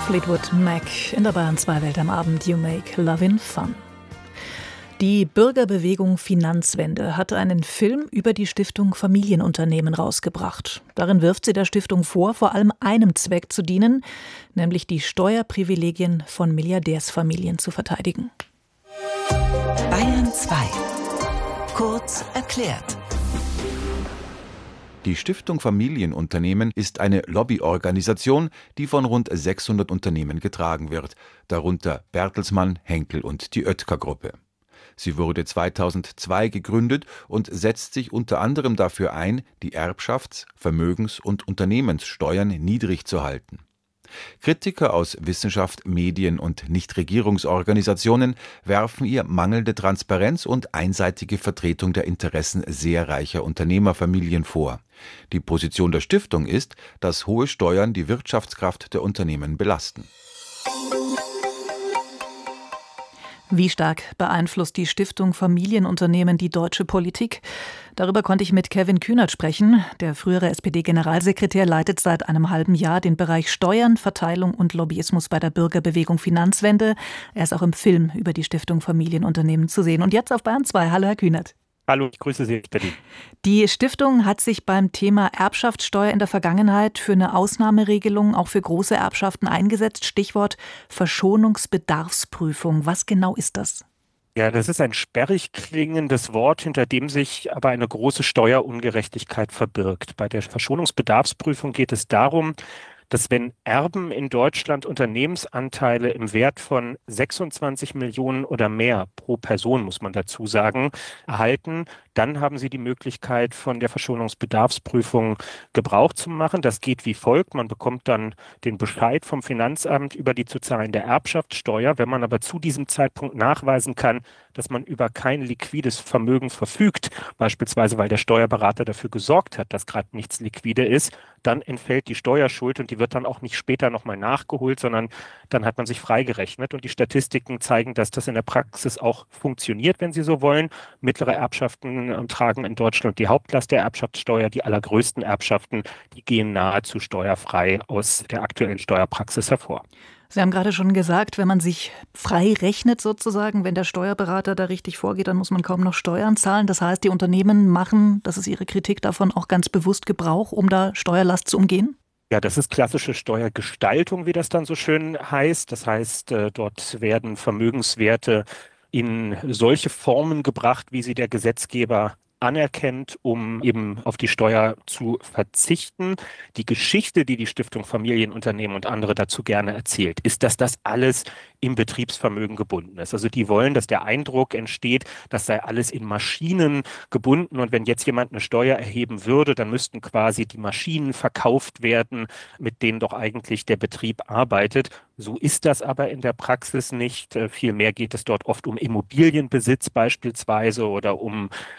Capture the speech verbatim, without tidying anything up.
Fleetwood Mac in der Bayern zwei Welt am Abend. You make lovin' fun. Die Bürgerbewegung Finanzwende hat einen Film über die Stiftung Familienunternehmen rausgebracht. Darin wirft sie der Stiftung vor, vor allem einem Zweck zu dienen, nämlich die Steuerprivilegien von Milliardärsfamilien zu verteidigen. Bayern zwei. Kurz erklärt. Die Stiftung Familienunternehmen ist eine Lobbyorganisation, die von rund sechshundert Unternehmen getragen wird, darunter Bertelsmann, Henkel und die Oetker-Gruppe. Sie wurde zweitausendzwei gegründet und setzt sich unter anderem dafür ein, die Erbschafts-, Vermögens- und Unternehmenssteuern niedrig zu halten. Kritiker aus Wissenschaft, Medien und Nichtregierungsorganisationen werfen ihr mangelnde Transparenz und einseitige Vertretung der Interessen sehr reicher Unternehmerfamilien vor. Die Position der Stiftung ist, dass hohe Steuern die Wirtschaftskraft der Unternehmen belasten. Wie stark beeinflusst die Stiftung Familienunternehmen die deutsche Politik? Darüber konnte ich mit Kevin Kühnert sprechen. Der frühere S P D-Generalsekretär leitet seit einem halben Jahr den Bereich Steuern, Verteilung und Lobbyismus bei der Bürgerbewegung Finanzwende. Er ist auch im Film über die Stiftung Familienunternehmen zu sehen. Und jetzt auf Bayern zwei. Hallo, Herr Kühnert. Hallo, ich grüße Sie, Berlin. Die Stiftung hat sich beim Thema Erbschaftssteuer in der Vergangenheit für eine Ausnahmeregelung auch für große Erbschaften eingesetzt. Stichwort Verschonungsbedarfsprüfung. Was genau ist das? Ja, das ist ein sperrig klingendes Wort, hinter dem sich aber eine große Steuerungerechtigkeit verbirgt. Bei der Verschonungsbedarfsprüfung geht es darum, dass wenn Erben in Deutschland Unternehmensanteile im Wert von sechsundzwanzig Millionen oder mehr pro Person, muss man dazu sagen, erhalten, dann haben sie die Möglichkeit, von der Verschonungsbedarfsprüfung Gebrauch zu machen. Das geht wie folgt. Man bekommt dann den Bescheid vom Finanzamt über die zu zahlende Erbschaftssteuer. Wenn man aber zu diesem Zeitpunkt nachweisen kann, dass man über kein liquides Vermögen verfügt, beispielsweise weil der Steuerberater dafür gesorgt hat, dass gerade nichts liquide ist, dann entfällt die Steuerschuld und die wird dann auch nicht später nochmal nachgeholt, sondern dann hat man sich freigerechnet. Und die Statistiken zeigen, dass das in der Praxis auch funktioniert, wenn Sie so wollen. Mittlere Erbschaften äh, tragen in Deutschland die Hauptlast der Erbschaftssteuer. Die allergrößten Erbschaften, die gehen nahezu steuerfrei aus der aktuellen Steuerpraxis hervor. Sie haben gerade schon gesagt, wenn man sich frei rechnet sozusagen, wenn der Steuerberater da richtig vorgeht, dann muss man kaum noch Steuern zahlen. Das heißt, die Unternehmen machen, das ist Ihre Kritik davon, auch ganz bewusst Gebrauch, um da Steuerlast zu umgehen? Ja, das ist klassische Steuergestaltung, wie das dann so schön heißt. Das heißt, äh, dort werden Vermögenswerte in solche Formen gebracht, wie sie der Gesetzgeber anerkennt, um eben auf die Steuer zu verzichten. Die Geschichte, die die Stiftung Familienunternehmen und andere dazu gerne erzählt, ist, dass das alles im Betriebsvermögen gebunden ist. Also die wollen, dass der Eindruck entsteht, das sei alles in Maschinen gebunden und wenn jetzt jemand eine Steuer erheben würde, dann müssten quasi die Maschinen verkauft werden, mit denen doch eigentlich der Betrieb arbeitet. So ist das aber in der Praxis nicht. Vielmehr geht es dort oft um Immobilienbesitz beispielsweise oder um